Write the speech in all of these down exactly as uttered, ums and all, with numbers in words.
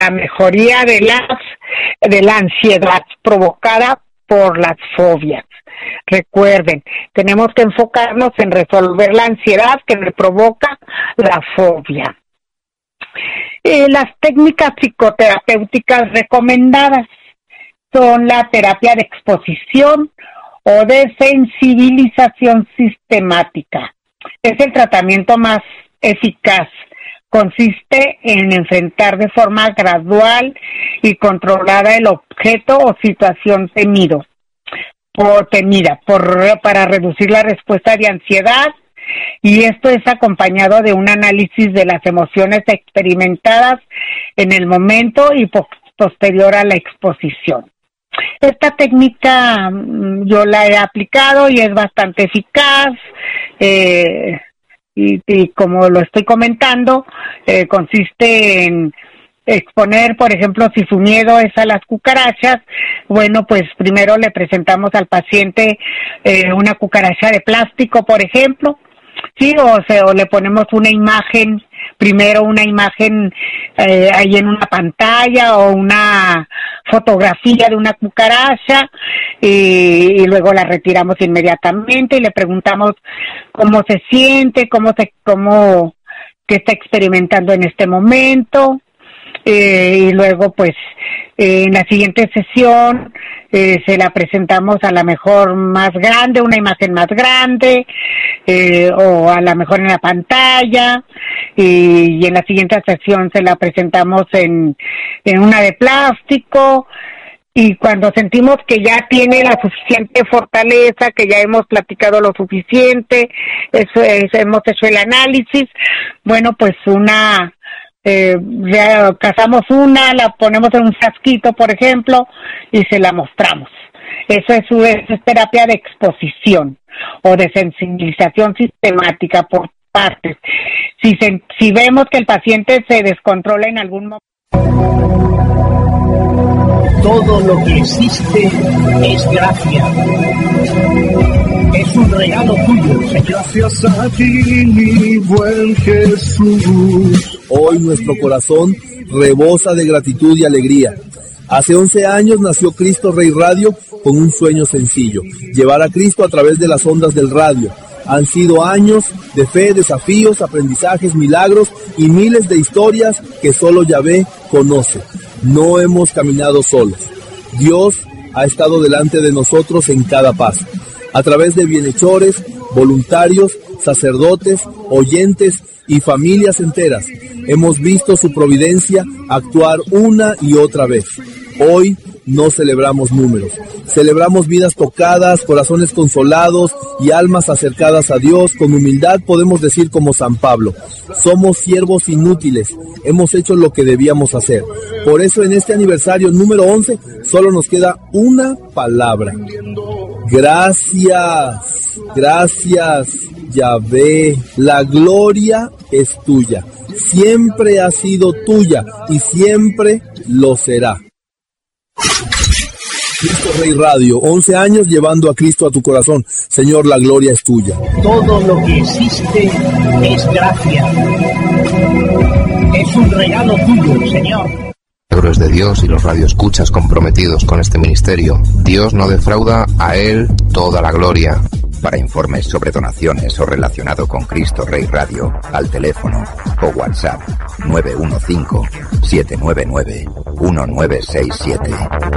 la mejoría de las de la ansiedad provocada por las fobias. Recuerden, tenemos que enfocarnos en resolver la ansiedad que me provoca la fobia. Eh, las técnicas psicoterapéuticas recomendadas son la terapia de exposición o de sensibilización sistemática. Es el tratamiento más eficaz. Consiste en enfrentar de forma gradual y controlada el objeto o situación temido, por temida, por, para reducir la respuesta de ansiedad, y esto es acompañado de un análisis de las emociones experimentadas en el momento y po- posterior a la exposición. Esta técnica yo la he aplicado y es bastante eficaz, eh, y, y como lo estoy comentando, eh, consiste en exponer, por ejemplo, si su miedo es a las cucarachas, bueno, pues primero le presentamos al paciente eh, una cucaracha de plástico, por ejemplo, sí, o, sea, o le ponemos una imagen, primero una imagen eh, ahí en una pantalla o una fotografía de una cucaracha, y, y luego la retiramos inmediatamente y le preguntamos cómo se siente, cómo se, cómo, qué está experimentando en este momento. Eh, y luego pues eh, en la siguiente sesión eh, se la presentamos a la mejor más grande, una imagen más grande, eh, o a la mejor en la pantalla, y, y en la siguiente sesión se la presentamos en, en una de plástico. Y cuando sentimos que ya tiene la suficiente fortaleza, que ya hemos platicado lo suficiente, eso es, hemos hecho el análisis, bueno, pues una Eh, ya cazamos una, la ponemos en un frasquito, por ejemplo, y se la mostramos. Eso es, eso es terapia de exposición o de sensibilización sistemática por partes. Si, se, si vemos que el paciente se descontrola en algún momento. Todo lo que existe es gracia. Es un regalo tuyo, Señor. Gracias a ti, mi buen Jesús. Hoy nuestro corazón rebosa de gratitud y alegría. Hace once años nació Cristo Rey Radio con un sueño sencillo: llevar a Cristo a través de las ondas del radio. Han sido años de fe, desafíos, aprendizajes, milagros y miles de historias que solo Yahvé conoce. No hemos caminado solos. Dios ha estado delante de nosotros en cada paso. A través de bienhechores, voluntarios, sacerdotes, oyentes y familias enteras, hemos visto su providencia actuar una y otra vez. Hoy no celebramos números, celebramos vidas tocadas, corazones consolados y almas acercadas a Dios. Con humildad podemos decir como San Pablo: somos siervos inútiles, hemos hecho lo que debíamos hacer. Por eso en este aniversario número once solo nos queda una palabra: gracias, gracias Yahvé. La gloria es tuya, siempre ha sido tuya y siempre lo será. Cristo Rey Radio, once años llevando a Cristo a tu corazón. Señor, la gloria es tuya. Todo lo que existe es gracia. Es un regalo tuyo, Señor. Milagros de Dios y los radioescuchas comprometidos con este ministerio. Dios no defrauda, a Él toda la gloria. Para informes sobre donaciones o relacionado con Cristo Rey Radio, al teléfono o WhatsApp nueve uno cinco, siete nueve nueve, uno nueve seis siete.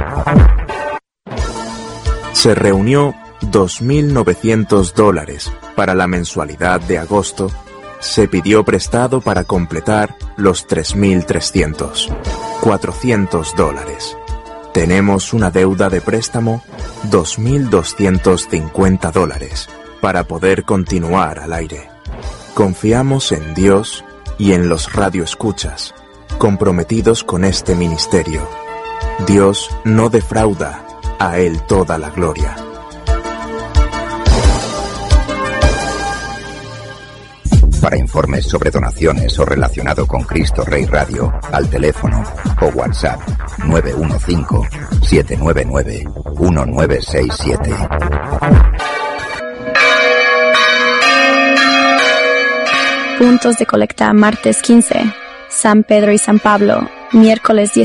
Se reunió dos mil novecientos dólares para la mensualidad de agosto. Se pidió prestado para completar los tres mil trescientos. cuatrocientos dólares. Tenemos una deuda de préstamo, dos mil doscientos cincuenta dólares, para poder continuar al aire. Confiamos en Dios y en los radioescuchas, comprometidos con este ministerio. Dios no defrauda, a Él toda la gloria. Para informes sobre donaciones o relacionado con Cristo Rey Radio, al teléfono o WhatsApp nueve uno cinco, siete nueve nueve, uno nueve seis siete. Puntos de colecta martes quince. San Pedro y San Pablo, miércoles